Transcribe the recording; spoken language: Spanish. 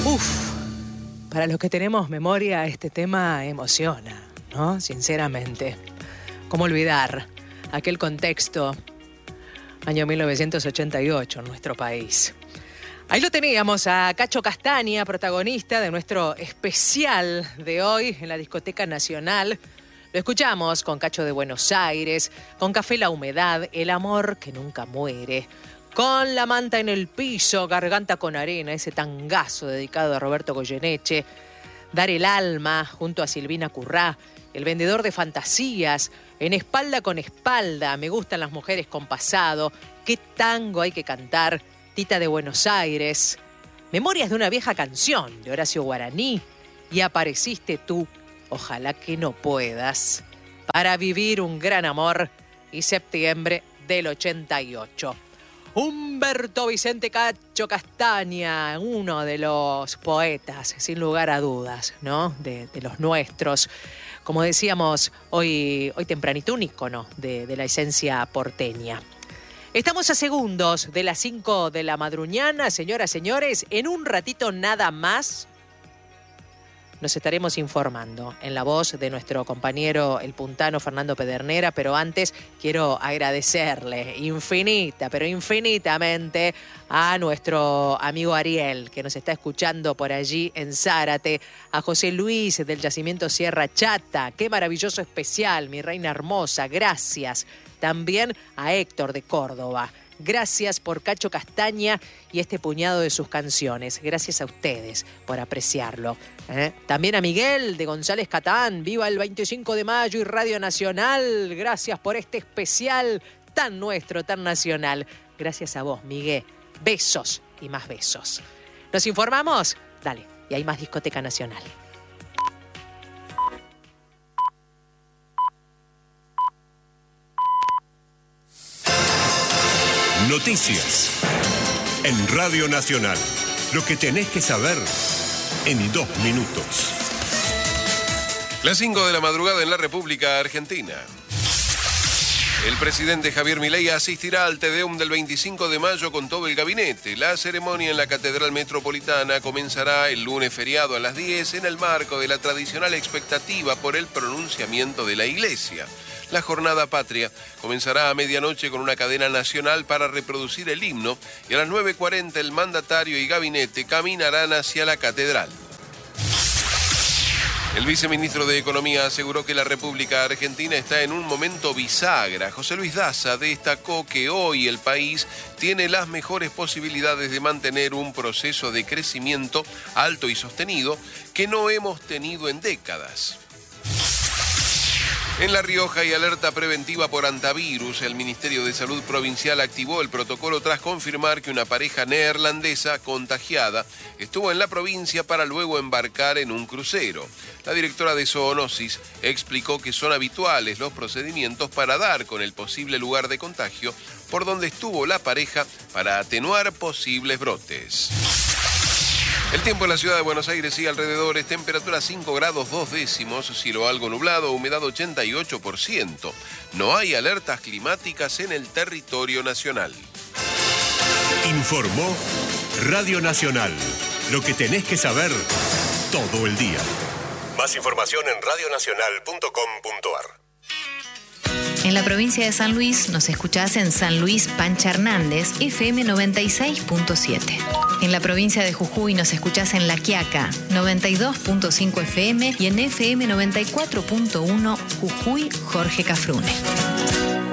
Uf, para los que tenemos memoria, este tema emociona, ¿no? Sinceramente. ¿Cómo olvidar aquel contexto, año 1988, en nuestro país? Ahí lo teníamos a Cacho Castaña, protagonista de nuestro especial de hoy en la Discoteca Nacional. Lo escuchamos con Cacho de Buenos Aires, con Café La Humedad, El amor que nunca muere, con La manta en el piso, Garganta con arena, ese tangazo dedicado a Roberto Goyeneche, Dar el alma junto a Silvina Currá, El vendedor de fantasías, En espalda con espalda, Me gustan las mujeres con pasado, Qué tango hay que cantar, Tita de Buenos Aires, Memorias de una vieja canción de Horacio Guaraní y Apareciste tú, Ojalá que no puedas, Para vivir un gran amor y Septiembre del 88. Humberto Vicente Cacho Castaña, uno de los poetas, sin lugar a dudas, ¿no? De los nuestros. Como decíamos hoy tempranito, un ícono de la esencia porteña. Estamos a segundos de las 5 de la madruñana, señoras, señores. En un ratito nada más nos estaremos informando en la voz de nuestro compañero el puntano Fernando Pedernera, pero antes quiero agradecerle pero infinitamente a nuestro amigo Ariel, que nos está escuchando por allí en Zárate, a José Luis del Yacimiento Sierra Chata, qué maravilloso especial, mi reina hermosa, gracias. También a Héctor de Córdoba. Gracias por Cacho Castaña y este puñado de sus canciones. Gracias a ustedes por apreciarlo. También a Miguel de González Catán. Viva el 25 de mayo y Radio Nacional. Gracias por este especial tan nuestro, tan nacional. Gracias a vos, Miguel. Besos y más besos. ¿Nos informamos? Dale, y hay más Discoteca Nacional. Noticias en Radio Nacional. Lo que tenés que saber en 2 minutos. Las 5 de la madrugada en la República Argentina. El presidente Javier Milei asistirá al Te Deum del 25 de mayo con todo el gabinete. La ceremonia en la Catedral Metropolitana comenzará el lunes feriado a las 10 en el marco de la tradicional expectativa por el pronunciamiento de la Iglesia. La jornada patria comenzará a medianoche con una cadena nacional para reproducir el himno y a las 9:40 el mandatario y gabinete caminarán hacia la catedral. El viceministro de Economía aseguró que la República Argentina está en un momento bisagra. José Luis Daza destacó que hoy el país tiene las mejores posibilidades de mantener un proceso de crecimiento alto y sostenido que no hemos tenido en décadas. En La Rioja hay alerta preventiva por hantavirus. El Ministerio de Salud Provincial activó el protocolo tras confirmar que una pareja neerlandesa contagiada estuvo en la provincia para luego embarcar en un crucero. La directora de Zoonosis explicó que son habituales los procedimientos para dar con el posible lugar de contagio por donde estuvo la pareja para atenuar posibles brotes. El tiempo en la ciudad de Buenos Aires y alrededores, temperatura 5 grados 2 décimos, cielo algo nublado, humedad 88%. No hay alertas climáticas en el territorio nacional. Informó Radio Nacional. Lo que tenés que saber todo el día. Más información en radionacional.com.ar. En la provincia de San Luis nos escuchás en San Luis Pancha Hernández, FM 96.7. En la provincia de Jujuy nos escuchás en La Quiaca, 92.5 FM y en FM 94.1 Jujuy Jorge Cafrune.